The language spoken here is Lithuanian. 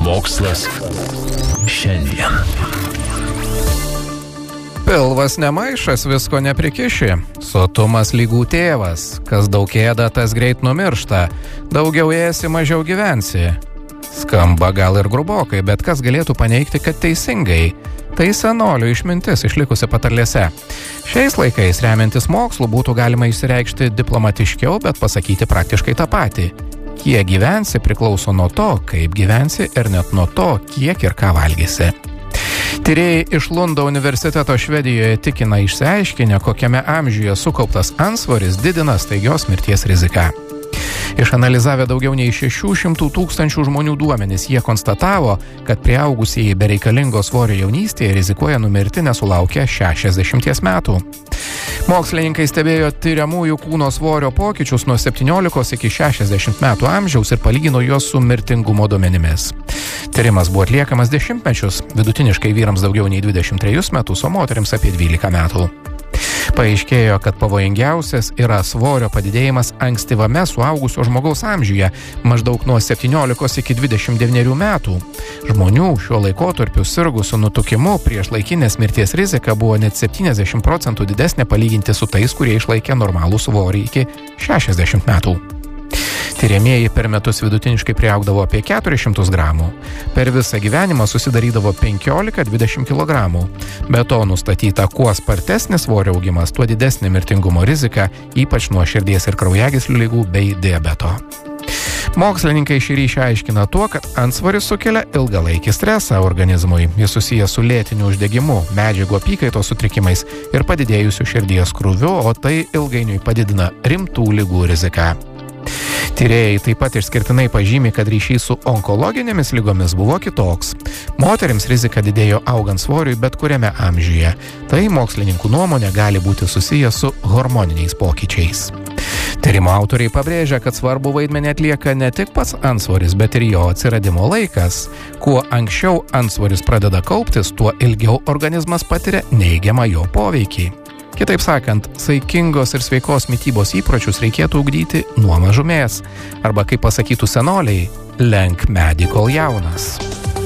Mokslas šiandien. Pilvas nemaišas, visko neprikiši. Sotumas lygų tėvas. Kas daug ėda, tas greit numiršta. Daugiau ėsi, mažiau gyvensi. Skamba gal ir grubokai, bet kas galėtų paneigti, kad teisingai. Tai senolių išmintis išlikusi patarlėse. Šiais laikais, remiantis mokslu, būtų galima išsireikšti diplomatiškiau, bet pasakyti praktiškai tą patį. Kiek gyvensi priklauso nuo to, kaip gyvensi ir net nuo to, kiek ir ką valgysi. Tyrėjai iš Lundo universiteto Švedijoje tikina išsiaiškinę, kokiame amžiuje sukauptas antsvoris didina staigios mirties riziką. Išanalizavę daugiau nei 600 000 žmonių duomenis, jie konstatavo, kad prieaugusieji be reikalingo svorio jaunystėje rizikuoja numirti nesulaukę 60 metų. Mokslininkai stebėjo tyriamųjų kūno svorio pokyčius nuo 17 iki 60 metų amžiaus ir palygino juos su mirtingumo duomenimis. Tyrimas buvo atliekamas 10 mečius, vidutiniškai vyrams daugiau nei 23 metus, o moterims apie 12 metų. Paaiškėjo, kad pavojingiausias yra svorio padidėjimas ankstyvame suaugusio žmogaus amžiuje, maždaug nuo 17 iki 29 metų. Žmonių šiuo laikotarpiu sirgusių nutukimu priešlaikinės mirties rizika buvo net 70% didesnė palyginti su tais, kurie išlaikė normalų svorį iki 60 metų. Tiriamieji per metus vidutiniškai priaugdavo apie 400 gramų. Per visą gyvenimą susidarydavo 15-20 kg. Be to nustatyta, kuo spartesnis svorio augimas, tuo didesnė mirtingumo rizika, ypač nuo širdies ir kraujagyslių ligų bei diabeto. Mokslininkai šį ryšį aiškina tuo, kad antsvoris sukelia ilgalaikį stresą organizmui. Jis susijęs su lėtiniu uždegimu, medžiagų apykaitos sutrikimais ir padidėjusiu širdies krūviu, o tai ilgainiui padidina rimtų ligų riziką. Tyrėjai taip pat išskirtinai pažymi, kad ryšys su onkologinėmis lygomis buvo kitoks. Moterims rizika didėjo augant svoriui bet kuriame amžiuje. Tai mokslininkų nuomonė gali būti susijęs su hormoniniais pokyčiais. Tyrimo autoriai pabrėžia, kad svarbu vaidmenį atlieka ne tik pats antsvoris, bet ir jo atsiradimo laikas. Kuo anksčiau antsvoris pradeda kauptis, tuo ilgiau organizmas patiria neigiamą jo poveikį. Kitaip sakant, saikingos ir sveikos mitybos įpročius reikėtų ugdyti nuo mažumės. Arba, kaip pasakytų senoliai, lenk medį kol jaunas.